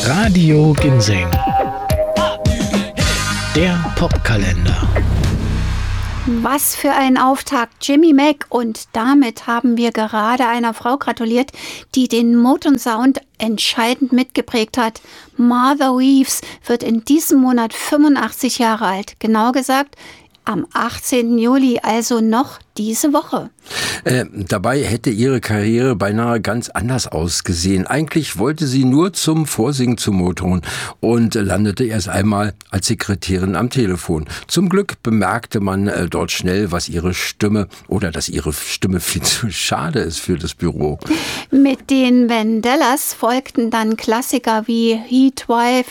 Radio Ginseng. Der Popkalender. Was für ein Auftakt, Jimmy Mac. Und damit haben wir gerade einer Frau gratuliert, die den Motown-Sound entscheidend mitgeprägt hat. Martha Reeves wird in diesem Monat 85 Jahre alt. Genau gesagt, am 18. Juli, also noch diese Woche. Dabei hätte ihre Karriere beinahe ganz anders ausgesehen. Eigentlich wollte sie nur zum Vorsingen zu Motown und landete erst einmal als Sekretärin am Telefon. Zum Glück bemerkte man dort schnell, dass ihre Stimme viel zu schade ist für das Büro. Mit den Vandellas folgten dann Klassiker wie Heatwave,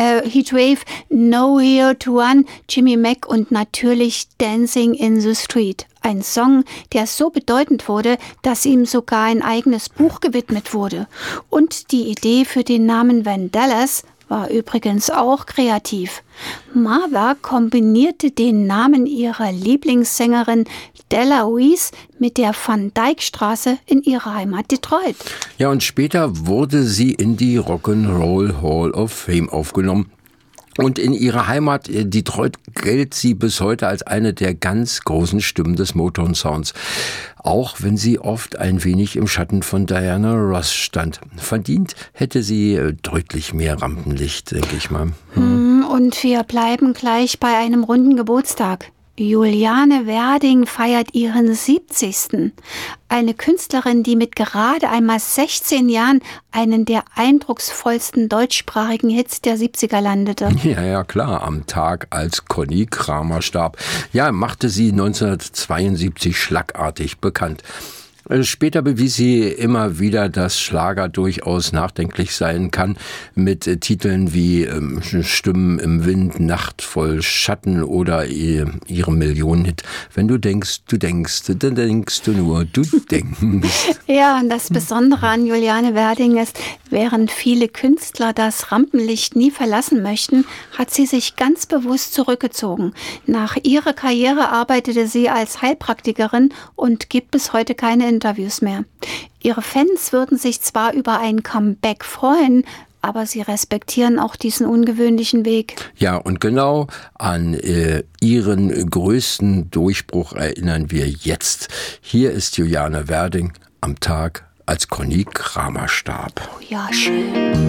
Nowhere to Run, Jimmy Mac und natürlich Dancing in the Street. Ein Song, der so bedeutend wurde, dass ihm sogar ein eigenes Buch gewidmet wurde. Und die Idee für den Namen Vandellas war übrigens auch kreativ. Martha kombinierte den Namen ihrer Lieblingssängerin Della Reese mit der Van Dyke Straße in ihrer Heimat Detroit. Ja, und später wurde sie in die Rock'n'Roll Hall of Fame aufgenommen. Und in ihrer Heimat Detroit gilt sie bis heute als eine der ganz großen Stimmen des Motown-Sounds. Auch wenn sie oft ein wenig im Schatten von Diana Ross stand. Verdient hätte sie deutlich mehr Rampenlicht, denke ich mal. Und wir bleiben gleich bei einem runden Geburtstag. Juliane Werding feiert ihren 70. Eine Künstlerin, die mit gerade einmal 16 Jahren einen der eindrucksvollsten deutschsprachigen Hits der 70er landete. Ja, klar. Am Tag, als Conny Kramer starb, machte sie 1972 schlagartig bekannt. Später bewies sie immer wieder, dass Schlager durchaus nachdenklich sein kann, mit Titeln wie Stimmen im Wind, Nacht voll Schatten oder ihrem Millionenhit. Wenn du denkst, dann denkst du nur, du denkst. Ja, und das Besondere an Juliane Werding ist, während viele Künstler das Rampenlicht nie verlassen möchten, hat sie sich ganz bewusst zurückgezogen. Nach ihrer Karriere arbeitete sie als Heilpraktikerin und gibt bis heute keine Interviews mehr. Ihre Fans würden sich zwar über ein Comeback freuen, aber sie respektieren auch diesen ungewöhnlichen Weg. Ja, und genau an ihren größten Durchbruch erinnern wir jetzt. Hier ist Juliane Werding am Tag, als Conny Kramer starb. Oh ja, schön.